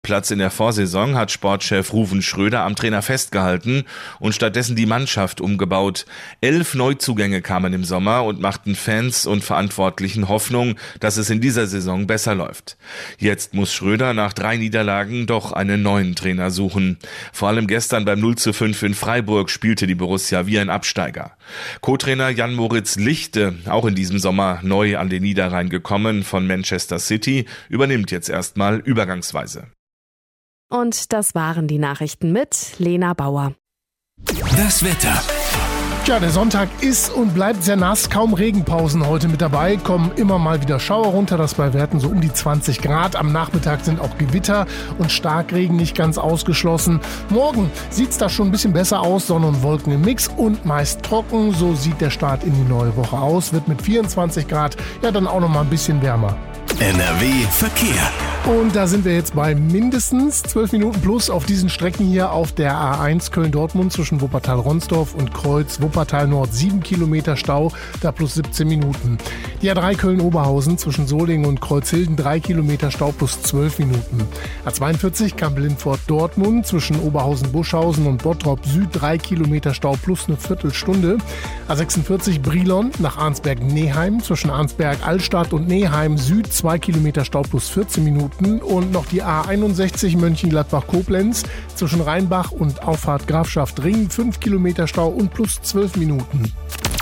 Platz in der Vorsaison hat Sportchef Ruven Schröder am Trainer festgehalten und stattdessen die Mannschaft umgebaut. 11 Neuzugänge kamen im Sommer und machten Fans und Verantwortlichen Hoffnung, dass es in dieser Saison besser läuft. Jetzt muss Schröder nach 3 Niederlagen doch einen neuen Trainer suchen. Vor allem gestern beim 0:5 in Freiburg spielte die Borussia wie ein Absteiger. Co-Trainer Jan-Moritz Lichte, auch in diesem Sommer neu an den Niederrhein gekommen von Manchester City, übernimmt jetzt erstmal übergangsweise. Und das waren die Nachrichten mit Lena Bauer. Das Wetter. Tja, der Sonntag ist und bleibt sehr nass, kaum Regenpausen heute mit dabei, kommen immer mal wieder Schauer runter, das bei Werten so um die 20 Grad. Am Nachmittag sind auch Gewitter und Starkregen nicht ganz ausgeschlossen. Morgen sieht's da schon ein bisschen besser aus, Sonne und Wolken im Mix und meist trocken. So sieht der Start in die neue Woche aus, wird mit 24 Grad ja dann auch noch mal ein bisschen wärmer. NRW Verkehr. Und da sind wir jetzt bei mindestens 12 Minuten plus auf diesen Strecken hier auf der A1 Köln-Dortmund zwischen Wuppertal-Ronsdorf und Kreuz Wuppertal-Nord 7 Kilometer Stau, da plus 17 Minuten. Die A3 Köln-Oberhausen zwischen Solingen und Kreuzhilden 3 Kilometer Stau plus 12 Minuten. A42 Kamp-Lindfort-Dortmund zwischen Oberhausen-Buschhausen und Bottrop Süd 3 Kilometer Stau plus eine Viertelstunde. A46 Brilon nach Arnsberg-Neheim zwischen Arnsberg-Altstadt und Neheim Süd 2 Kilometer Stau plus 14 Minuten. Und noch die A61 Mönchengladbach-Koblenz zwischen Rheinbach und Auffahrt Grafschaft Ring 5 Kilometer Stau und plus 12 Minuten.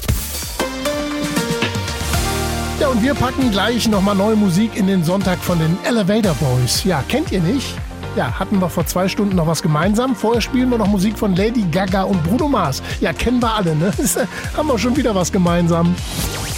Ja, und wir packen gleich nochmal neue Musik in den Sonntag von den Elevator Boys. Ja, kennt ihr nicht? Ja, hatten wir vor 2 Stunden noch was gemeinsam. Vorher spielen wir noch Musik von Lady Gaga und Bruno Mars. Ja, kennen wir alle, ne? Haben wir schon wieder was gemeinsam.